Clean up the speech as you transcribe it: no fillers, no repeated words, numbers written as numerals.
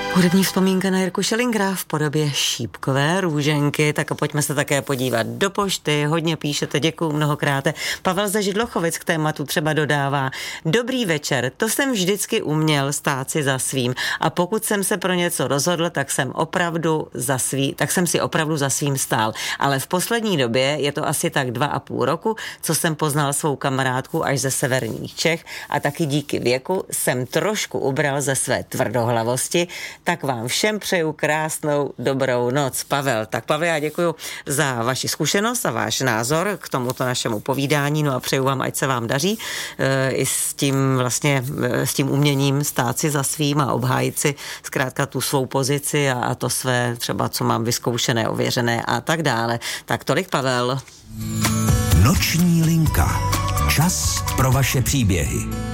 Hudební vzpomínka na Jirku Schellingra v podobě šípkové růženky, tak a pojďme se také podívat do pošty, hodně píšete, děkuju mnohokrát. Pavel ze Židlochovic k tématu třeba dodává: dobrý večer, to jsem vždycky uměl stát si za svým a pokud jsem se pro něco rozhodl, tak jsem si opravdu za svým stál. Ale v poslední době, je to asi tak 2,5 roku, co jsem poznal svou kamarádku až ze severních Čech a taky díky věku jsem trošku ubral ze své tvrdohlavosti. Tak vám všem přeju krásnou dobrou noc. Pavel. Tak Pavel, já děkuju za vaši zkušenost a váš názor k tomuto našemu povídání, no a přeju vám, ať se vám daří i s tím uměním stát si za svým a obhájit si zkrátka tu svou pozici a to své třeba, co mám vyzkoušené, ověřené a tak dále. Tak tolik Pavel. Noční linka. Čas pro vaše příběhy.